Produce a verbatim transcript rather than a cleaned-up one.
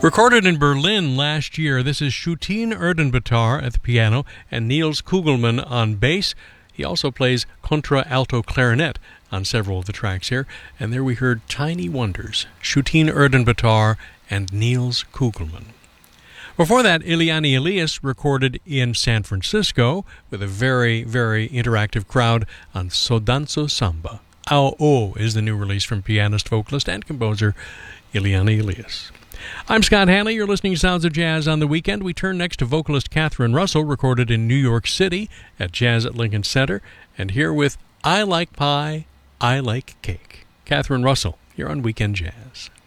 Recorded in Berlin last year, this is Shootin Erdenbatar at the piano and Niels Kugelmann on bass. He also plays contra-alto clarinet on several of the tracks here. And there we heard Tiny Wonders, Shootin Erdenbatar and Niels Kugelmann. Before that, Eliane Elias recorded in San Francisco with a very, very interactive crowd on So Danzo Samba. Ao O is the new release from pianist, vocalist, and composer Eliane Elias. I'm Scott Hanley. You're listening to Sounds of Jazz on the Weekend. We turn next to vocalist Catherine Russell, recorded in New York City at Jazz at Lincoln Center. And here with I Like Pie, I Like Cake. Catherine Russell, you're on Weekend Jazz.